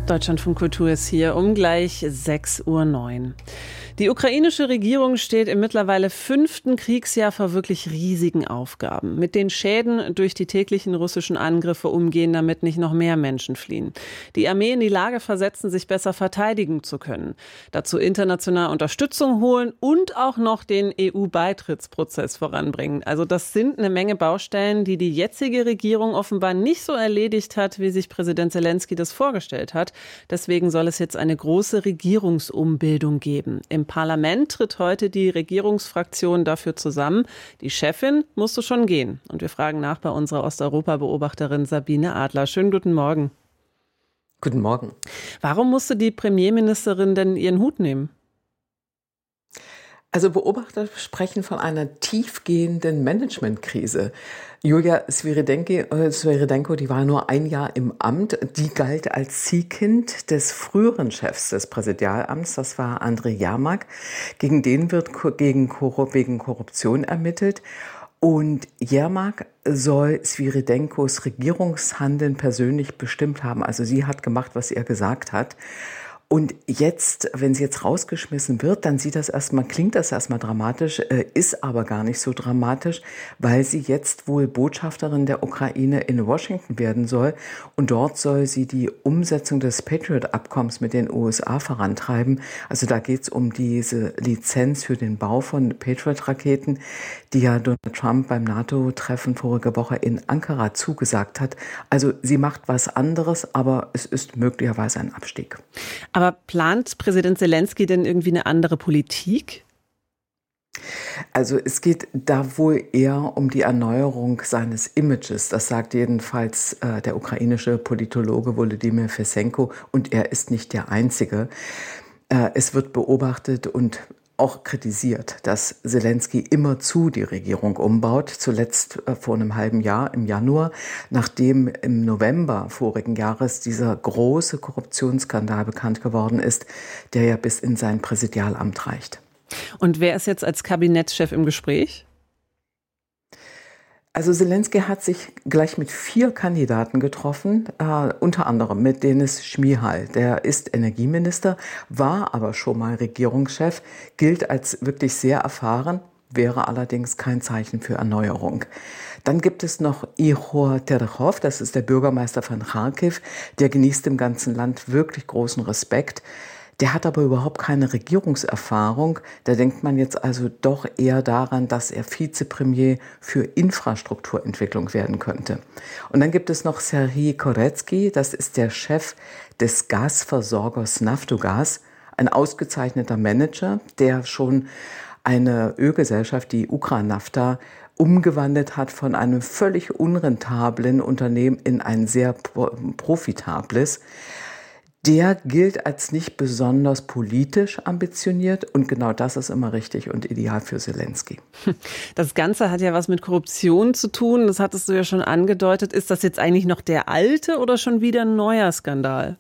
Deutschlandfunk Kultur ist hier um gleich 6:09 Uhr. Die ukrainische Regierung steht im mittlerweile 5. Kriegsjahr vor wirklich riesigen Aufgaben. Mit den Schäden durch die täglichen russischen Angriffe umgehen, damit nicht noch mehr Menschen fliehen. Die Armee in die Lage versetzen, sich besser verteidigen zu können. Dazu international Unterstützung holen und auch noch den EU-Beitrittsprozess voranbringen. Also das sind eine Menge Baustellen, die die jetzige Regierung offenbar nicht so erledigt hat, wie sich Präsident Selenskyj das vorgestellt hat. Deswegen soll es jetzt eine große Regierungsumbildung geben. Im Parlament tritt heute die Regierungsfraktion dafür zusammen. Die Chefin musste schon gehen. Und wir fragen nach bei unserer Osteuropa-Beobachterin Sabine Adler. Schönen guten Morgen. Guten Morgen. Warum musste die Premierministerin denn ihren Hut nehmen? Also Beobachter sprechen von einer tiefgehenden Managementkrise. Julia Sviridенko, die war nur ein Jahr im Amt. Die galt als Ziehkind des früheren Chefs des Präsidialamts, das war Andrej Jermak. Gegen den wird wegen Korruption ermittelt. Und Jermak soll Sviridenkos Regierungshandeln persönlich bestimmt haben. Also sie hat gemacht, was er gesagt hat. Und jetzt, wenn sie jetzt rausgeschmissen wird, dann klingt das erstmal dramatisch, ist aber gar nicht so dramatisch, weil sie jetzt wohl Botschafterin der Ukraine in Washington werden soll. Und dort soll sie die Umsetzung des Patriot-Abkommens mit den USA vorantreiben. Also da geht es um diese Lizenz für den Bau von Patriot-Raketen, die ja Donald Trump beim NATO-Treffen vorige Woche in Ankara zugesagt hat. Also sie macht was anderes, aber es ist möglicherweise ein Abstieg. Aber plant Präsident Selenskyj denn irgendwie eine andere Politik? Also es geht da wohl eher um die Erneuerung seines Images. Das sagt jedenfalls der ukrainische Politologe Volodymyr Fesenko und er ist nicht der Einzige. Es wird beobachtet und auch kritisiert, dass Selenskyj immerzu die Regierung umbaut. Zuletzt vor einem halben Jahr, im Januar, nachdem im November vorigen Jahres dieser große Korruptionsskandal bekannt geworden ist, der ja bis in sein Präsidialamt reicht. Und wer ist jetzt als Kabinettschef im Gespräch? Also Selenskyj hat sich gleich mit 4 Kandidaten getroffen, unter anderem mit Denis Šmyhal. Der ist Energieminister, war aber schon mal Regierungschef, gilt als wirklich sehr erfahren, wäre allerdings kein Zeichen für Erneuerung. Dann gibt es noch Ihor Terechov, das ist der Bürgermeister von Charkiw, der genießt im ganzen Land wirklich großen Respekt. Der hat aber überhaupt keine Regierungserfahrung. Da denkt man jetzt also doch eher daran, dass er Vizepremier für Infrastrukturentwicklung werden könnte. Und dann gibt es noch Serhij Koretsky, das ist der Chef des Gasversorgers Naftogaz, ein ausgezeichneter Manager, der schon eine Ölgesellschaft, die Ukranafta, umgewandelt hat von einem völlig unrentablen Unternehmen in ein sehr profitables. Der gilt als nicht besonders politisch ambitioniert und genau das ist immer richtig und ideal für Selenskyj. Das Ganze hat ja was mit Korruption zu tun, das hattest du ja schon angedeutet. Ist das jetzt eigentlich noch der alte oder schon wieder ein neuer Skandal?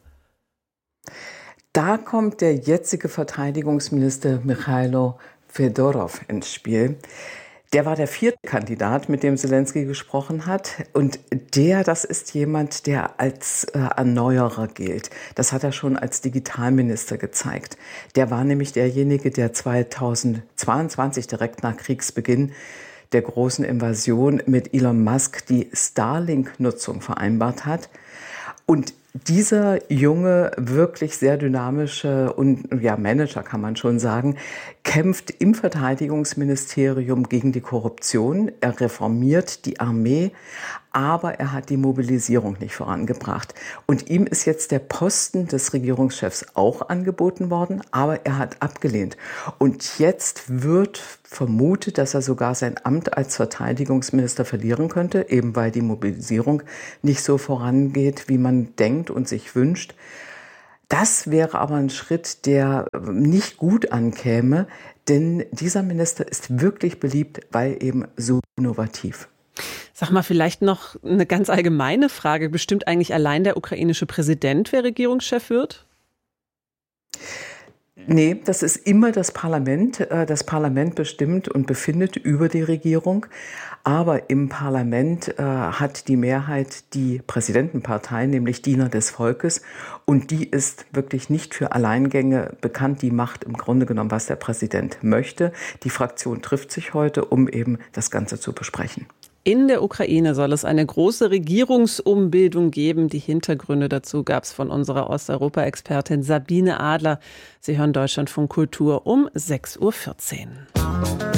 Da kommt der jetzige Verteidigungsminister Michailo Fedorov ins Spiel. Der war der 4. Kandidat, mit dem Selenskyj gesprochen hat. Und das ist jemand, der als Erneuerer gilt. Das hat er schon als Digitalminister gezeigt. Der war nämlich derjenige, der 2022, direkt nach Kriegsbeginn der großen Invasion, mit Elon Musk die Starlink-Nutzung vereinbart hat. Und dieser junge, wirklich sehr dynamische Manager, kann man schon sagen, kämpft im Verteidigungsministerium gegen die Korruption. Er reformiert die Armee, aber er hat die Mobilisierung nicht vorangebracht. Und ihm ist jetzt der Posten des Regierungschefs auch angeboten worden, aber er hat abgelehnt. Und jetzt wird vermutet, dass er sogar sein Amt als Verteidigungsminister verlieren könnte, eben weil die Mobilisierung nicht so vorangeht, wie man denkt und sich wünscht. Das wäre aber ein Schritt, der nicht gut ankäme, denn dieser Minister ist wirklich beliebt, weil eben so innovativ. Sag mal, vielleicht noch eine ganz allgemeine Frage. Bestimmt eigentlich allein der ukrainische Präsident, wer Regierungschef wird? Nee, das ist immer das Parlament. Das Parlament bestimmt und befindet über die Regierung. Aber im Parlament hat die Mehrheit die Präsidentenpartei, nämlich Diener des Volkes. Und die ist wirklich nicht für Alleingänge bekannt. Die macht im Grunde genommen, was der Präsident möchte. Die Fraktion trifft sich heute, um eben das Ganze zu besprechen. In der Ukraine soll es eine große Regierungsumbildung geben. Die Hintergründe dazu gab es von unserer Osteuropa-Expertin Sabine Adler. Sie hören Deutschlandfunk Kultur um 6:14 Uhr.